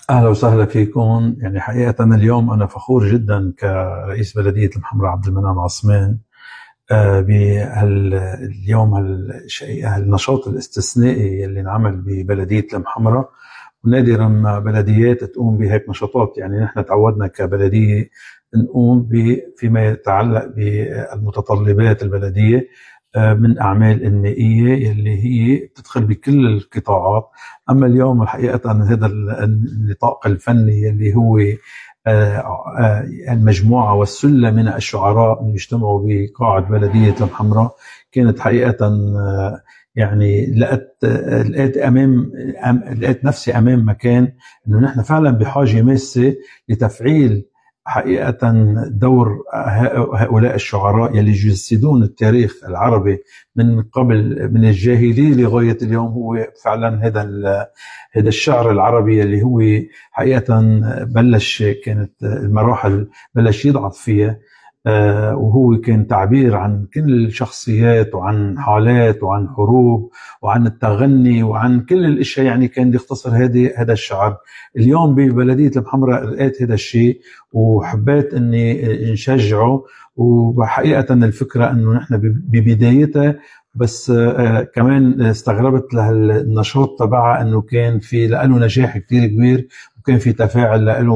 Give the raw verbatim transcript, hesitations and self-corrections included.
أهلا وسهلا فيكم. يعني حقيقة اليوم أنا فخور جدا كرئيس بلدية المحمرة عبد المنعم عثمان آه، بهاليوم هالشيء هالنشاط الاستثنائي اللي انعمل ببلدية المحمرة. ونادرا ما بلديات تقوم بهيك نشاطات. يعني نحن تعودنا كبلدية نقوم فيما يتعلق بالمتطلبات البلدية آه، من أعمال إنمائية يلي هي بتدخل بكل القطاعات. أما اليوم الحقيقة أن هذا النطاق الفني يلي هو آه، آه، المجموعة والسلة من الشعراء اللي يجتمعوا بقاعة بلدية المحمرة كانت حقيقة آه، يعني لقيت لقيت امام لقيت نفسي امام مكان انه نحن فعلا بحاجه ماسه لتفعيل حقيقه دور هؤلاء الشعراء يلي يجسدون التاريخ العربي من قبل من الجاهليه لغايه اليوم. هو فعلا هذا هذا الشعر العربي اللي هو حقيقه بلش كانت المراحل بلش يضعف فيها، وهو كان تعبير عن كل الشخصيات وعن حالات وعن حروب وعن التغني وعن كل الاشياء. يعني كان يختصر هذه هذا الشعر. اليوم ببلدية المحمرة لقيت هذا الشيء وحبيت اني نشجعه. وحقيقة الفكرة انه نحن ببدايتها بس آه كمان استغربت لهالنشاط تبعها انه كان في له نجاح كتير كبير وكان في تفاعل له